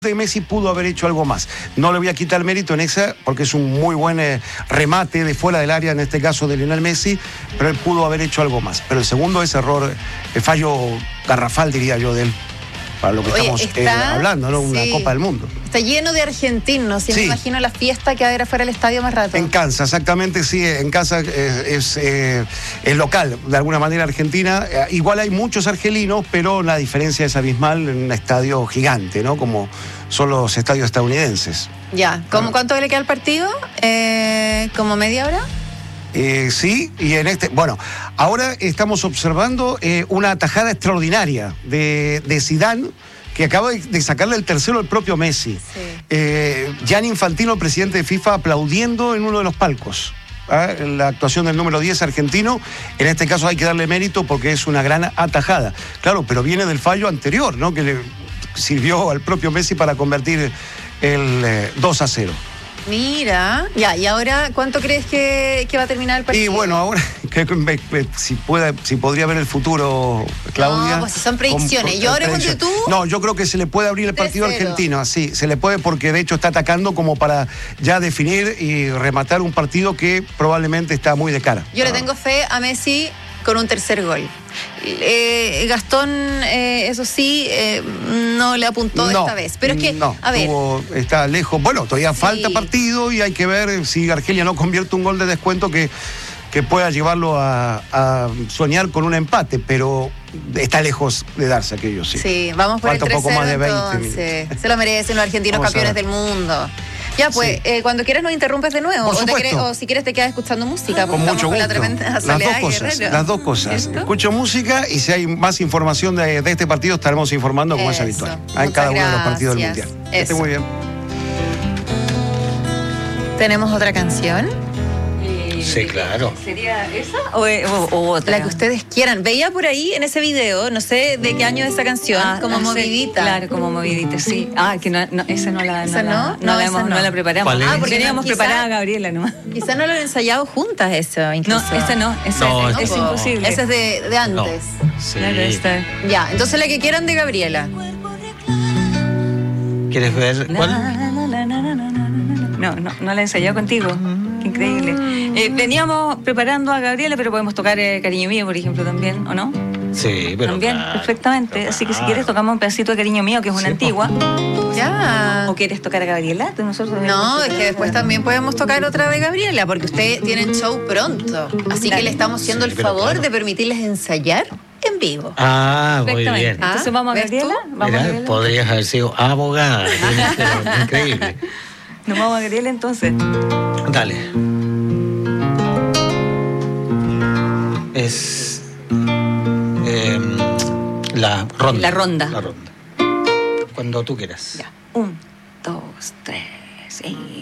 de Messi pudo haber hecho algo más. No le voy a quitar el mérito en esa, porque es un muy buen remate de fuera del área, en este caso de Lionel Messi, pero él pudo haber hecho algo más. Pero el segundo es error, fallo garrafal, diría yo, de él, para lo que estamos hablando, ¿no? Una Copa del Mundo. Está lleno de argentinos, y me imagino la fiesta que va a haber afuera del estadio más rato. En Kansas, exactamente, sí, en Kansas es local, de alguna manera Argentina. Igual hay muchos argelinos, pero la diferencia es abismal en un estadio gigante, ¿no? Como son los estadios estadounidenses. Ya, ¿cuánto le queda al partido? ¿Como media hora? Sí, y bueno, ahora estamos observando una tajada extraordinaria de Zidane, que acaba de sacarle el tercero al propio Messi. Sí. Gianni Infantino, el presidente de FIFA, aplaudiendo en uno de los palcos. La actuación del número 10 argentino, en este caso hay que darle mérito porque es una gran atajada. Claro, pero viene del fallo anterior, ¿no? Que le sirvió al propio Messi para convertir el 2-0. Mira, ya, y ahora, ¿cuánto crees que va a terminar el partido? Y bueno, ahora si podría ver el futuro, Claudia. No, pues si son predicciones. Yo ahora ponte tú. No, yo creo que se le puede abrir el partido argentino, así, se le puede, porque de hecho está atacando como para ya definir y rematar un partido que probablemente está muy de cara. Yo le tengo fe a Messi con un tercer gol. Gastón, eso sí, no le apuntó esta vez. Pero es que, a ver. Está lejos. Bueno, todavía falta partido y hay que ver si Argelia no convierte un gol de descuento que pueda llevarlo a soñar con un empate, pero está lejos de darse aquello, sí. Sí, vamos por falta el 3-0 un poco más de 20 entonces. Se lo merecen los argentinos campeones del mundo. Ya, pues, cuando quieras nos interrumpes de nuevo. O si quieres te quedas escuchando música. Con mucho gusto. Con la tremenda Soledad las dos cosas. ¿Cierto? Escucho música y si hay más información de este partido estaremos informando como es habitual. En cada uno de los partidos del Mundial. Esté muy bien. ¿Tenemos otra canción? Sí, claro. ¿Sería esa o otra? La que ustedes quieran. Veía por ahí en ese video, no sé de qué año es esa canción, como movidita. Claro, como movidita, sí. Que esa no la preparamos. Porque teníamos preparada a Gabriela nomás. Quizá no lo han ensayado juntas eso, incluso. No, esa es imposible. Esa es de antes. No. Sí. Claro, ya, entonces la que quieran de Gabriela. ¿Quieres ver cuál? No la he ensayado contigo. Qué increíble. Veníamos preparando a Gabriela, pero podemos tocar Cariño Mío, por ejemplo, también, ¿o no? Sí, pero también, perfectamente. Así que si quieres tocamos un pedacito de Cariño Mío, que es una antigua. Ya. ¿O quieres tocar a Gabriela? No, es que después también podemos tocar otra de Gabriela, porque ustedes tienen show pronto. Así que le estamos haciendo el favor de permitirles ensayar en vivo. Muy bien. Entonces vamos a Gabriela. Mira, podrías haber sido abogada. Increíble. Nos vamos a Gabriela entonces. Dale. Es la ronda. La ronda. Cuando tú quieras. Ya. 1, 2, 3 y...